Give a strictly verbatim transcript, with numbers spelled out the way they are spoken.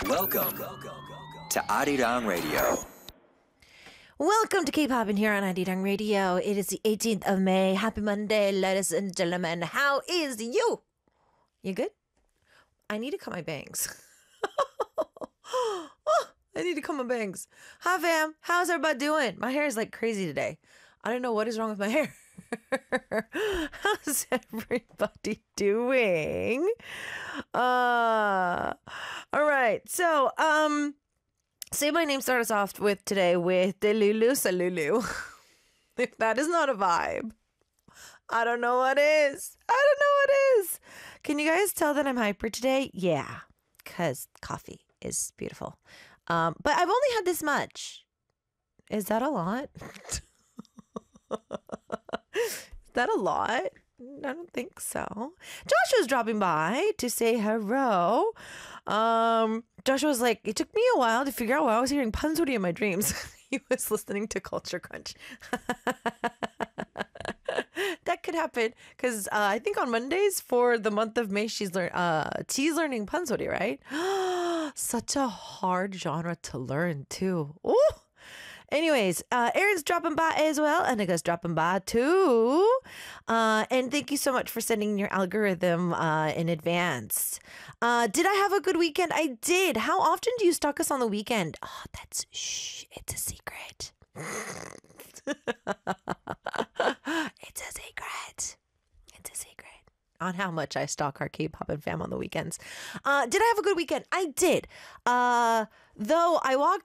Welcome to Arirang Radio. Welcome to K-Pop in here on Arirang Radio. It is the eighteenth of May. Happy Monday, ladies and gentlemen. How is you? You good? I need to cut my bangs. Oh, I need to cut my bangs. Hi, fam. How's everybody doing? My hair is like crazy today. I don't know what is wrong with my hair. How's everybody doing? Uh, all right. So, um, Say My Name start us off with today with Delulu Salulu. If that is not a vibe, I don't know what is. I don't know what is. Can you guys tell that I'm hyper today? Yeah, because coffee is beautiful. Um, but I've only had this much. Is that a lot? Is that a lot? I don't think so. Joshua's dropping by to say hello. Um, Joshua was like, it took me a while to figure out why I was hearing pansori in my dreams. He was listening to Culture Crunch. That could happen because uh, I think on Mondays for the month of May, she's learn uh T's learning pansori, right? Such a hard genre to learn too. Ooh. Anyways, uh, Aaron's dropping by as well. Anika's dropping by too. Uh, and thank you so much for sending your algorithm uh, in advance. Uh, did I have a good weekend? I did. How often do you stalk us on the weekend? Oh, that's, shh, it's a secret. It's a secret. It's a secret. On how much I stalk our K-pop and fam on the weekends. Uh, did I have a good weekend? I did. Uh, though I walked